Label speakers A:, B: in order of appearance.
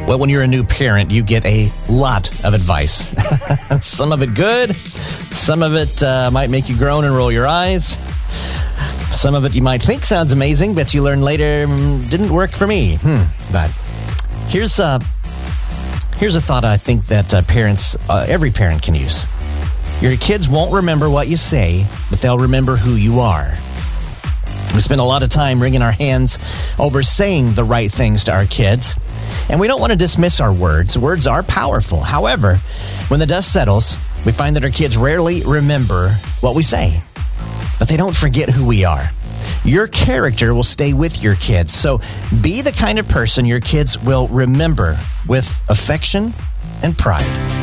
A: Well, when you're a new parent, you get a lot of advice. Some of it good. Some of it might make you groan and roll your eyes. Some of it you might think sounds amazing, but you learn later didn't work for me. But here's a thought I think that every parent can use. Your kids won't remember what you say, but they'll remember who you are. We spend a lot of time wringing our hands over saying the right things to our kids. And we don't want to dismiss our words. Words are powerful. However, when the dust settles, we find that our kids rarely remember what we say. But they don't forget who we are. Your character will stay with your kids. So be the kind of person your kids will remember with affection and pride.